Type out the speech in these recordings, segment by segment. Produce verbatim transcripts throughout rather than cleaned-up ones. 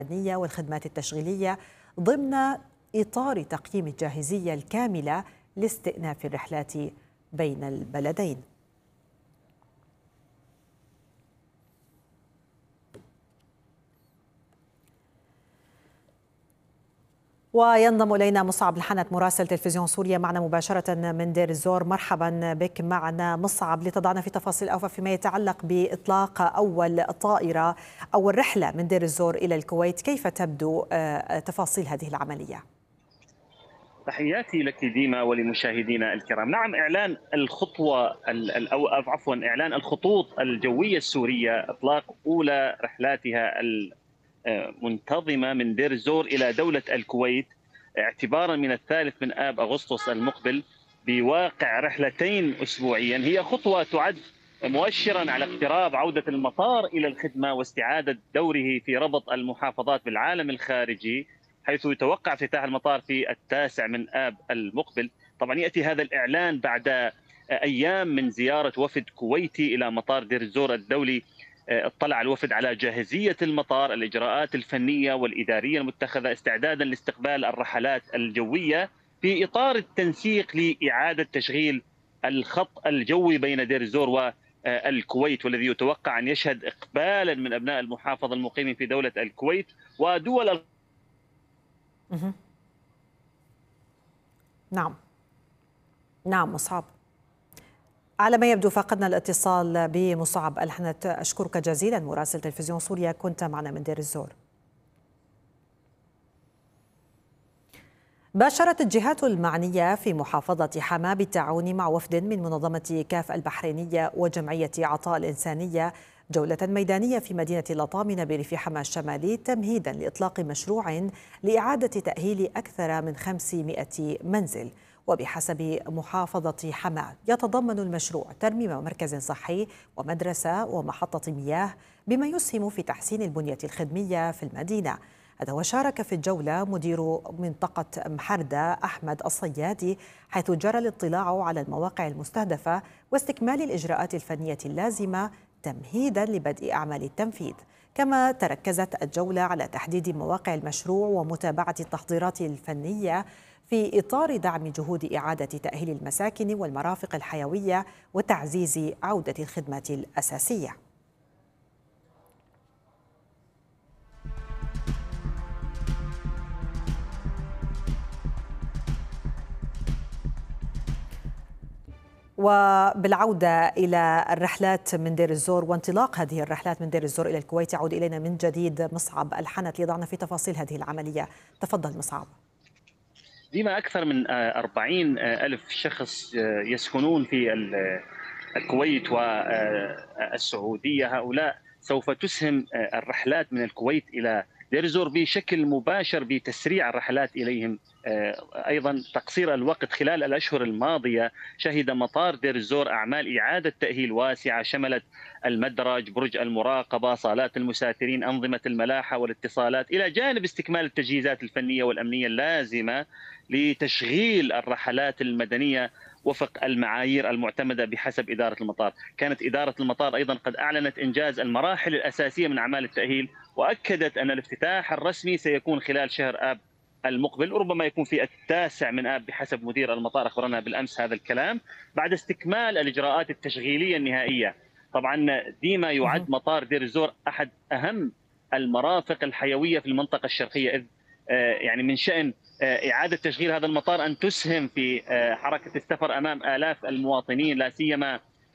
الفنية والخدمات التشغيلية ضمن إطار تقييم الجاهزية الكاملة لاستئناف الرحلات بين البلدين. وينضم إلينا مصعب الحنت مراسل تلفزيون سوريا معنا مباشرة من دير الزور. مرحبا بك معنا مصعب، لتضعنا في تفاصيل أوفى فيما يتعلق بإطلاق أول طائرة أو الرحلة من دير الزور إلى الكويت. كيف تبدو تفاصيل هذه العملية؟ تحياتي لك ديما ولمشاهدينا الكرام. نعم، إعلان الخطوة أو عفوا إعلان الخطوط الجوية السورية إطلاق أولى رحلاتها المنتظمة من دير الزور إلى دولة الكويت اعتبارا من الثالث من آب أغسطس المقبل بواقع رحلتين أسبوعيا هي خطوة تعد مؤشرا على اقتراب عودة المطار إلى الخدمة واستعادة دوره في ربط المحافظات بالعالم الخارجي، حيث يتوقع افتتاح المطار في التاسع من آب المقبل. طبعا يأتي هذا الإعلان بعد أيام من زيارة وفد كويتي إلى مطار دير الزور الدولي. اطلع الوفد على جاهزية المطار، الإجراءات الفنية والإدارية المتخذة استعدادا لاستقبال الرحلات الجوية في إطار التنسيق لإعادة تشغيل الخط الجوي بين دير الزور والكويت، والذي يتوقع أن يشهد إقبالا من أبناء المحافظة المقيمين في دولة الكويت ودول. نعم نعم مصعب، على ما يبدو فقدنا الاتصال بمصعب الحنت. أشكرك جزيلا مراسل تلفزيون سوريا، كنت معنا من دير الزور. باشرت الجهات المعنية في محافظة حماة بالتعاون مع وفد من منظمة كاف البحرينية وجمعية عطاء الإنسانية جولة ميدانية في مدينة لطامنة بريف حماة الشمالي تمهيدا لإطلاق مشروع لإعادة تأهيل أكثر من خمسمائة منزل. وبحسب محافظة حماة يتضمن المشروع ترميم مركز صحي ومدرسة ومحطة مياه، بما يسهم في تحسين البنية الخدمية في المدينة. هذا وشارك في الجولة مدير منطقة محردة أحمد الصيادي، حيث جرى الاطلاع على المواقع المستهدفة واستكمال الإجراءات الفنية اللازمة تمهيدا لبدء أعمال التنفيذ. كما تركزت الجولة على تحديد مواقع المشروع ومتابعة التحضيرات الفنية في إطار دعم جهود إعادة تأهيل المساكن والمرافق الحيوية وتعزيز عودة الخدمات الأساسية. وبالعودة إلى الرحلات من دير الزور وانطلاق هذه الرحلات من دير الزور إلى الكويت، يعود إلينا من جديد مصعب الحنت ليضعنا في تفاصيل هذه العملية. تفضل مصعب. ديما أكثر من أربعين ألف شخص يسكنون في الكويت والسعودية، هؤلاء سوف تسهم الرحلات من الكويت إلى دير الزور بشكل مباشر بتسريع الرحلات إليهم. أيضا تقصير الوقت خلال الأشهر الماضية شهد مطار دير الزور أعمال إعادة تأهيل واسعة شملت المدرج، برج المراقبة، صالات المسافرين، أنظمة الملاحة والاتصالات، إلى جانب استكمال التجهيزات الفنية والأمنية اللازمة لتشغيل الرحلات المدنية وفق المعايير المعتمدة بحسب إدارة المطار. كانت إدارة المطار أيضا قد أعلنت إنجاز المراحل الأساسية من أعمال التأهيل، وأكدت أن الافتتاح الرسمي سيكون خلال شهر آب المقبل، ربما يكون في التاسع من آب بحسب مدير المطار، أخبرنا بالأمس هذا الكلام بعد استكمال الإجراءات التشغيلية النهائية. طبعا ديما يعد مطار دير الزور أحد أهم المرافق الحيوية في المنطقة الشرقية، إذ يعني من شأن إعادة تشغيل هذا المطار أن تسهم في حركة السفر أمام آلاف المواطنين، لا سيما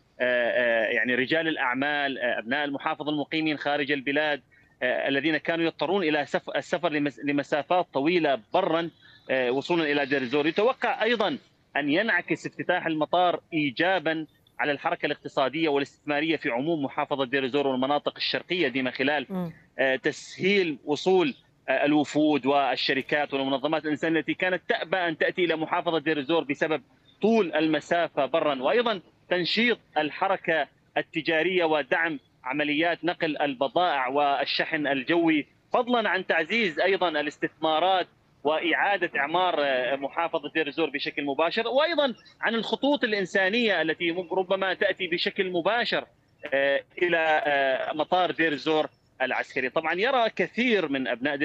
يعني رجال الأعمال، أبناء المحافظة المقيمين خارج البلاد الذين كانوا يضطرون إلى السفر لمسافات طويلة برا وصولا إلى دير الزور. يتوقع أيضا أن ينعكس افتتاح المطار إيجابا على الحركة الاقتصادية والاستثمارية في عموم محافظة دير الزور والمناطق الشرقية دي، من خلال تسهيل وصول الوفود والشركات والمنظمات الإنسانية التي كانت تأبى أن تأتي إلى محافظة دير الزور بسبب طول المسافة برا، وأيضا تنشيط الحركة التجارية ودعم عمليات نقل البضائع والشحن الجوي، فضلا عن تعزيز أيضا الاستثمارات وإعادة إعمار محافظة دير الزور بشكل مباشر، وأيضا عن الخطوط الإنسانية التي ربما تأتي بشكل مباشر إلى مطار دير الزور العسكري. طبعا يرى كثير من أبناء